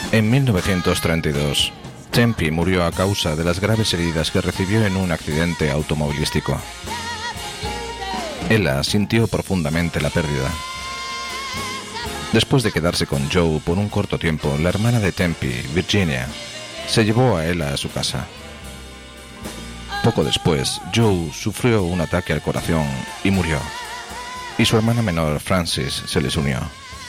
En 1932, Tempi murió a causa de las graves heridas que recibió en un accidente automovilístico. Ella sintió profundamente la pérdida. Después de quedarse con Joe por un corto tiempo, la hermana de Tempi, Virginia, se llevó a Ella a su casa. Poco después, Joe sufrió un ataque al corazón y murió, y su hermana menor, Frances, se les unió.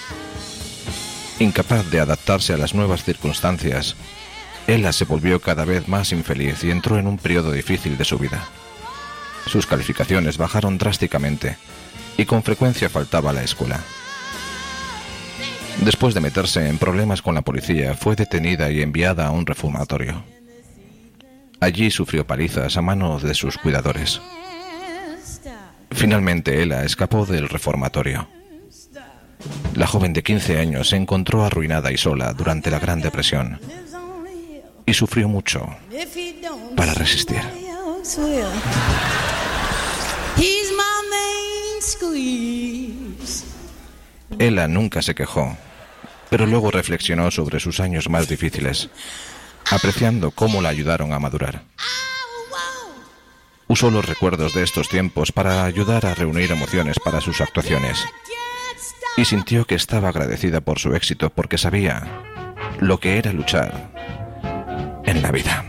Incapaz de adaptarse a las nuevas circunstancias, Ella se volvió cada vez más infeliz y entró en un periodo difícil de su vida. Sus calificaciones bajaron drásticamente y con frecuencia faltaba a la escuela. Después de meterse en problemas con la policía, fue detenida y enviada a un reformatorio. Allí sufrió palizas a manos de sus cuidadores. Finalmente, Ella escapó del reformatorio. La joven de 15 años se encontró arruinada y sola durante la Gran Depresión y sufrió mucho para resistir. Ella nunca se quejó, pero luego reflexionó sobre sus años más difíciles, apreciando cómo la ayudaron a madurar. Usó los recuerdos de estos tiempos para ayudar a reunir emociones para sus actuaciones y sintió que estaba agradecida por su éxito porque sabía lo que era luchar en la vida.